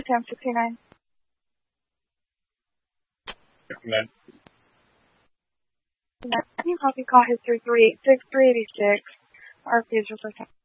Sam 69. Recommend. New copy call history 386. RP is your first time.